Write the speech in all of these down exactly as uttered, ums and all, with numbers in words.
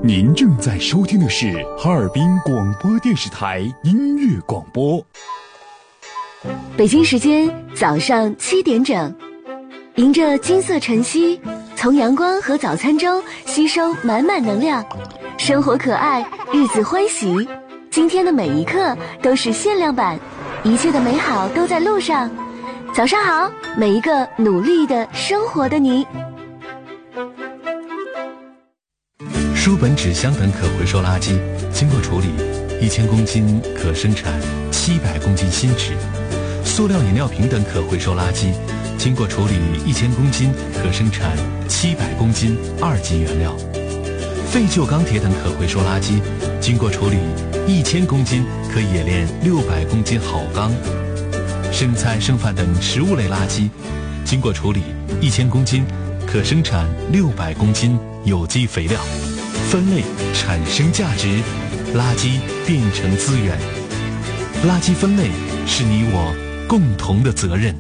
您正在收听的是哈尔滨广播电视台音乐广播。 北京时间早上七点整，迎着金色晨曦，从阳光和早餐中吸收满满能量，生活可爱，日子欢喜。今天的每一刻都是限量版，一切的美好都在路上。早上好，每一个努力的生活的你。 书本、纸箱等可回收垃圾经过处理，一千公斤可生产七百公斤新纸；塑料饮料瓶等可回收垃圾经过处理，一千公斤可生产七百公斤二级原料；废旧钢铁等可回收垃圾经过处理，一千公斤可冶炼六百公斤好钢；剩菜剩饭等食物类垃圾经过处理，一千公斤可生产六百公斤有机肥料。分类产生价值，垃圾变成资源。垃圾分类是你我共同的责任。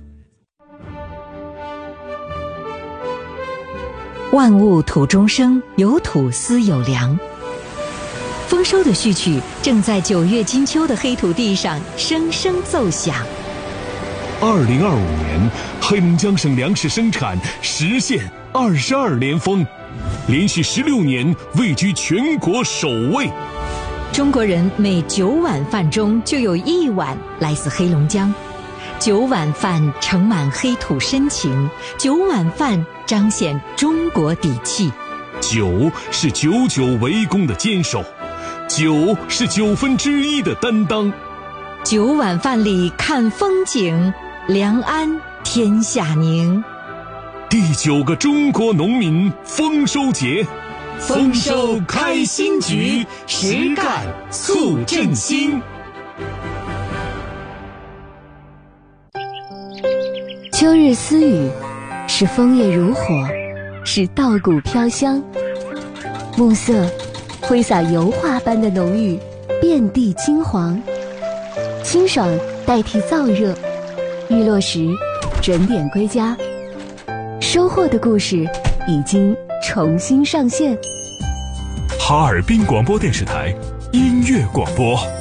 万物土中生，有土斯有粮。丰收的序曲正在九月金秋的黑土地上声声奏响。 二零二五年，黑龙江省粮食生产实现二十二连丰，连续十六年位居全国首位。 中国人每九碗饭中就有一碗来自黑龙江，九碗饭盛满黑土深情，九碗饭彰显中国底气。 九是久久为功的坚守，九是九分之一的担当。 九碗饭里看风景，良安天下宁。 第九个中国农民丰收节， 丰收开新局，实干促振兴。 秋日私语，是枫叶如火，是稻谷飘香。暮色挥洒油画般的浓郁，遍地金黄。清爽代替燥热，日落时准点归家。收获的故事已经重新上线。 哈尔滨广播电视台音乐广播。